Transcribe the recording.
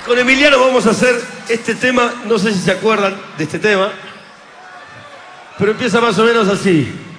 Con Emiliano vamos a hacer este tema, no sé si se acuerdan de este tema, pero empieza más o menos así.